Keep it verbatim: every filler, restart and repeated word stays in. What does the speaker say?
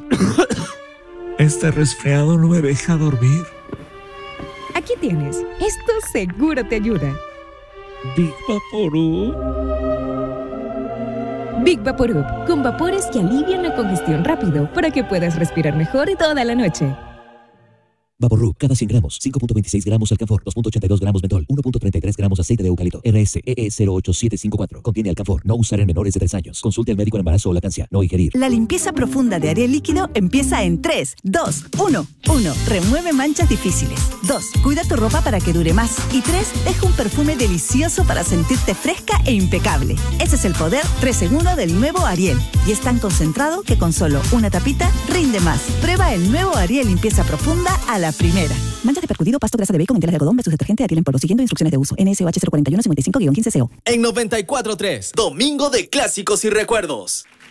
Este resfriado no me deja dormir. Aquí tienes. Esto seguro te ayuda. Big Vaporub. Big Vaporub, con vapores que alivian la congestión rápido para que puedas respirar mejor toda la noche. Vaporub, cada cien gramos, cinco punto veintiséis gramos alcanfor, dos punto ochenta y dos gramos mentol, uno punto treinta y tres gramos aceite de eucalipto. R S E E cero ocho siete cinco cuatro. Contiene alcanfor. No usar en menores de tres años. Consulte al médico en embarazo o lactancia. No ingerir. La limpieza profunda de Ariel Líquido empieza en tres, dos, uno. uno. Remueve manchas difíciles. dos. Cuida tu ropa para que dure más. Y tres. Deja un perfume delicioso para sentirte fresca e impecable. Ese es el poder tres en uno del nuevo Ariel. Y es tan concentrado que con solo una tapita rinde más. Prueba el nuevo Ariel Limpieza Profunda a la primera. Manchas de percudido, pasto, grasa de bacon, enteras de algodón versus detergente Ariel en polvo. Siguiendo instrucciones de uso. N S O H cero cuatro uno cincuenta y cinco guion quince C O. En noventa y cuatro punto tres, Domingo de Clásicos y Recuerdos.